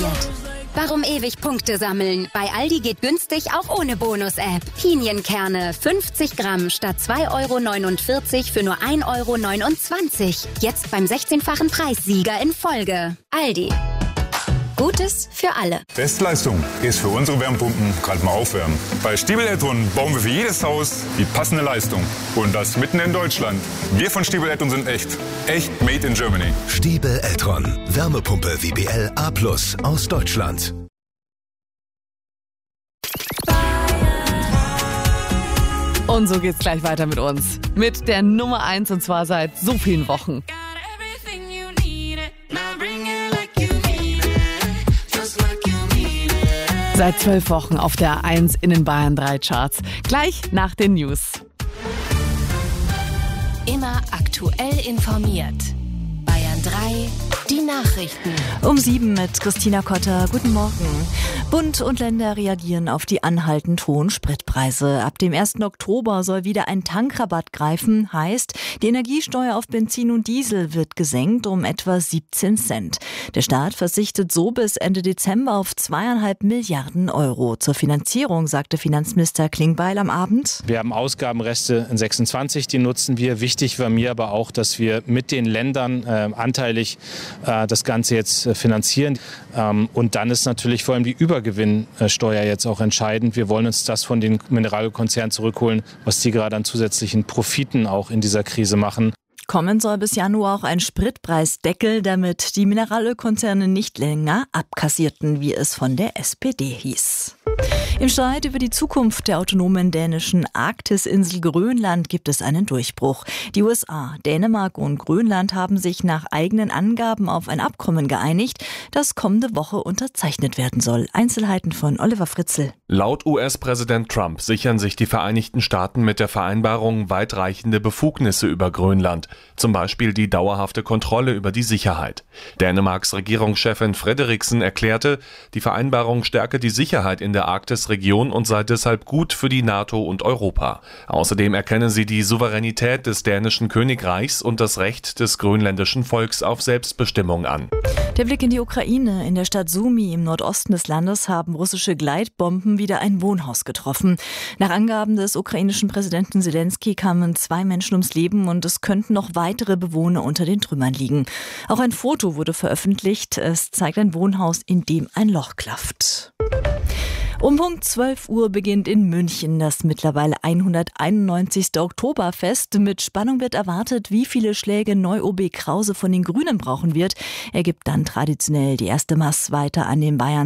informiert. Warum ewig Punkte sammeln? Bei Aldi geht günstig auch ohne Bonus-App. Pinienkerne 50 Gramm statt 2,49 € für nur 1,29 €. Jetzt beim 16-fachen Preissieger in Folge. Aldi. Gutes für alle. Bestleistung ist für unsere Wärmepumpen gerade mal aufwärmen. Bei Stiebel Eltron bauen wir für jedes Haus die passende Leistung. Und das mitten in Deutschland. Wir von Stiebel Eltron sind echt. Echt made in Germany. Stiebel Eltron. Wärmepumpe WBL A+ aus Deutschland. Und so geht's gleich weiter mit uns. Mit der Nummer 1 und zwar seit so vielen Wochen. Seit 12 Wochen auf der 1 in den Bayern 3 Charts. Gleich nach den News. Immer aktuell informiert. Bayern 3, die Nachrichten. Um 7 mit Christina Kotter. Guten Morgen. Bund und Länder reagieren auf die anhaltend hohen Spritpreise. Ab dem 1. Oktober soll wieder ein Tankrabatt greifen. Heißt, die Energiesteuer auf Benzin und Diesel wird gesenkt um etwa 17 Cent. Der Staat verzichtet so bis Ende Dezember auf 2,5 Milliarden Euro. Zur Finanzierung sagte Finanzminister Klingbeil am Abend: Wir haben Ausgabenreste in 26, die nutzen wir. Wichtig war mir aber auch, dass wir mit den Ländern anteilig das Ganze jetzt finanzieren. Und dann ist natürlich vor allem die Übergewinnsteuer jetzt auch entscheidend. Wir wollen uns das von den Mineralölkonzernen zurückholen, was die gerade an zusätzlichen Profiten auch in dieser Krise machen. Kommen soll bis Januar auch ein Spritpreisdeckel, damit die Mineralölkonzerne nicht länger abkassierten, wie es von der SPD hieß. Im Streit über die Zukunft der autonomen dänischen Arktisinsel Grönland gibt es einen Durchbruch. Die USA, Dänemark und Grönland haben sich nach eigenen Angaben auf ein Abkommen geeinigt, das kommende Woche unterzeichnet werden soll. Einzelheiten von Oliver Fritzl. Laut US-Präsident Trump sichern sich die Vereinigten Staaten mit der Vereinbarung weitreichende Befugnisse über Grönland. Zum Beispiel die dauerhafte Kontrolle über die Sicherheit. Dänemarks Regierungschefin Frederiksen erklärte, die Vereinbarung stärke die Sicherheit in der Arktisregion und sei deshalb gut für die NATO und Europa. Außerdem erkenne sie die Souveränität des dänischen Königreichs und das Recht des grönländischen Volks auf Selbstbestimmung an. Der Blick in die Ukraine. In der Stadt Sumy im Nordosten des Landes haben russische Gleitbomben wieder ein Wohnhaus getroffen. Nach Angaben des ukrainischen Präsidenten Zelensky kamen 2 Menschen ums Leben und es könnten noch weitere Bewohner unter den Trümmern liegen. Auch ein Foto wurde veröffentlicht. Es zeigt ein Wohnhaus, in dem ein Loch klafft. Um Punkt 12 Uhr beginnt in München das mittlerweile 191. Oktoberfest. Mit Spannung wird erwartet, wie viele Schläge Neu-OB Krause von den Grünen brauchen wird. Er gibt dann traditionell die erste Maß weiter an den Bayern